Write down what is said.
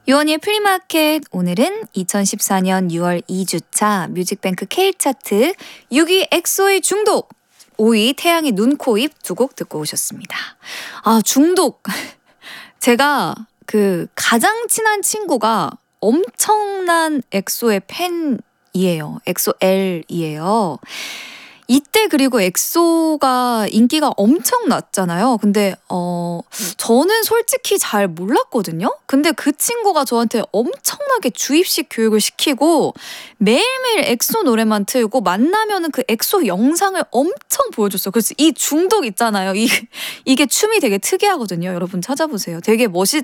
유원이의 플리마켓, 오늘은 2014년 6월 2주차 뮤직뱅크 K차트 6위 엑소의 중독, 5위 태양의 눈, 코, 입 두 곡 듣고 오셨습니다. 아, 중독. 제가 가장 친한 친구가 엄청난 엑소의 팬이에요. 엑소 L이에요. 이때 그리고 엑소가 인기가 엄청 났잖아요. 근데 저는 솔직히 잘 몰랐거든요. 근데 그 친구가 저한테 엄청나게 주입식 교육을 시키고 매일매일 엑소 노래만 틀고 만나면은 그 엑소 영상을 엄청 보여줬어요. 그래서 이 중독 있잖아요. 이게 춤이 되게 특이하거든요. 여러분 찾아보세요. 되게